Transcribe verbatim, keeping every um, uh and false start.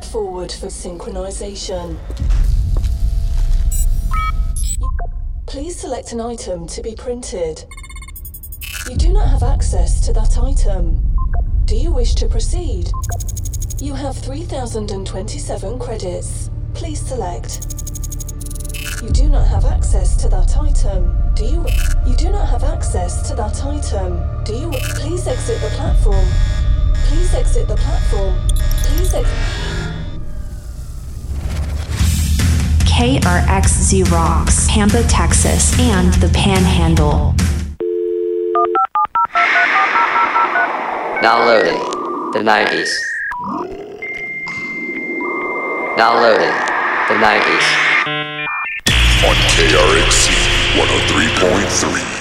Step forward for synchronization. Please select an item to be printed. You do not have access to that item. Do you wish to proceed? You have three thousand twenty-seven credits. Please select. You do not have access to that item. Do you? You do not have access to that item. Do you? Please exit the platform. Please exit the platform. Please exit. K R X Z rocks Pampa, Texas, and the Panhandle. Now loading the nineties. Now loading the nineties. On K R X Z one oh three point three.